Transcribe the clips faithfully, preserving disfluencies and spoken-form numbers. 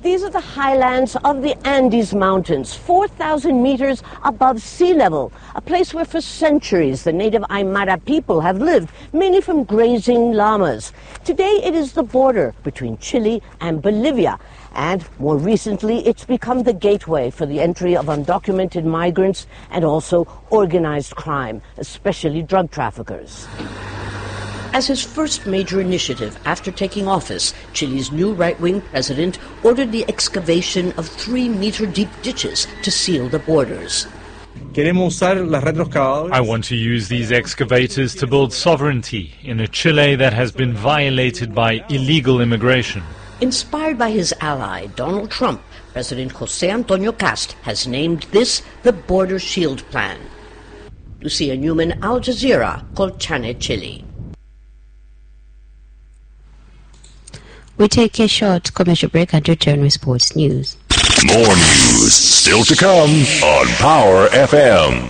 These are the highlands of the Andes Mountains, four thousand meters above sea level, a place where for centuries the native Aymara people have lived, mainly from grazing llamas. Today it is the border between Chile and Bolivia, and more recently it's become the gateway for the entry of undocumented migrants and also organized crime, especially drug traffickers. As his first major initiative after taking office, Chile's new right-wing president ordered the excavation of three-meter-deep ditches to seal the borders. I want to use these excavators to build sovereignty in a Chile that has been violated by illegal immigration. Inspired by his ally, Donald Trump, President José Antonio Cast has named this the Border Shield Plan. Lucia Newman, Al Jazeera, Colchane, Chile. We take a short commercial break and return with sports news. More news still to come on Power F M.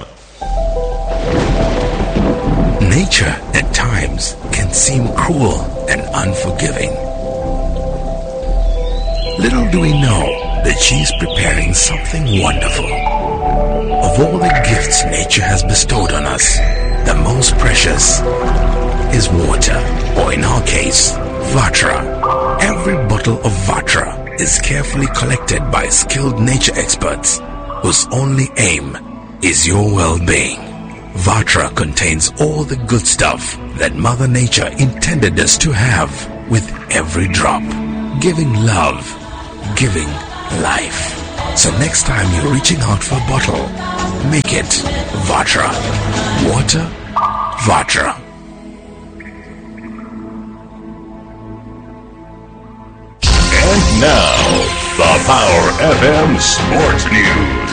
Nature at times can seem cruel and unforgiving. Little do we know that she's preparing something wonderful. Of all the gifts nature has bestowed on us, the most precious is water, or in our case, Vatra. Every bottle of Vatra is carefully collected by skilled nature experts whose only aim is your well-being. Vatra contains all the good stuff that Mother Nature intended us to have, with every drop, giving love, giving life. So next time you're reaching out for a bottle, make it Vatra. Water, Vatra. And now, the Power F M Sports News.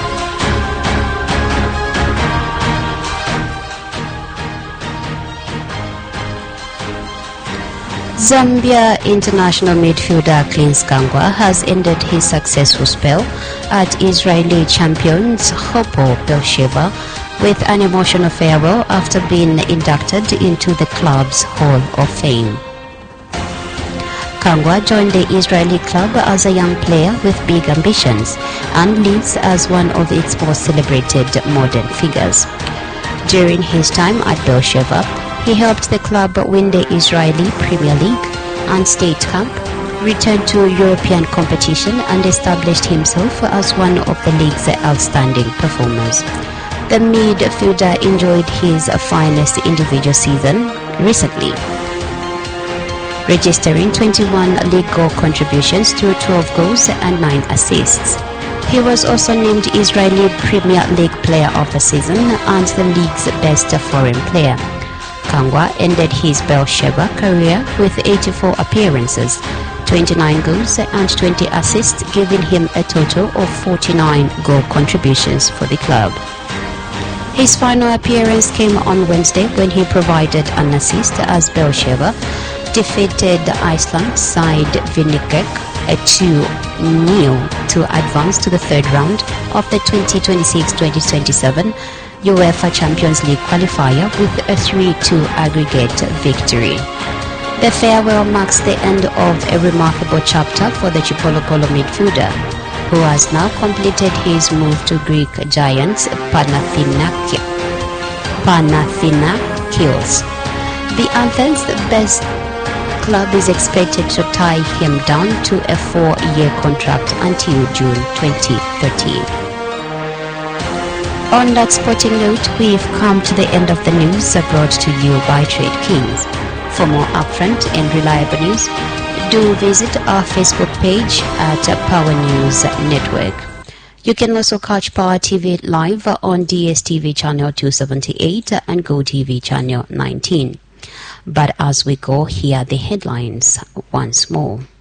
Zambia international midfielder Cleans Kangwa has ended his successful spell at Israeli champions Hapoel Beersheva with an emotional farewell after being inducted into the club's Hall of Fame. Kangwa joined the Israeli club as a young player with big ambitions and lives as one of its most celebrated modern figures. During his time at Beersheva, he helped the club win the Israeli Premier League and State Cup, returned to European competition and established himself as one of the league's outstanding performers. The midfielder enjoyed his finest individual season recently, registering twenty-one league goal contributions through twelve goals and nine assists. He was also named Israeli Premier League Player of the Season and the league's best foreign player. Kangwa ended his Beersheva career with eighty-four appearances, twenty-nine goals and twenty assists, giving him a total of forty-nine goal contributions for the club. His final appearance came on Wednesday when he provided an assist as Beersheva defeated Iceland side Vinnipeg two nil to advance to the third round of the twenty twenty-six twenty twenty-seven UEFA Champions League qualifier with a three two aggregate victory. The farewell marks the end of a remarkable chapter for the Chipolopolo midfielder, who has now completed his move to Greek giants Panathinaikos. Panathinaikos. The Athens best club is expected to tie him down to a four-year contract until June twenty thirteen. On that sporting note, we've come to the end of the news brought to you by Trade Kings. For more upfront and reliable news, do visit our Facebook page at Power News Network. You can also catch Power T V live on D S T V channel two seventy-eight and GoTV channel nineteen. But as we go, here are the headlines once more.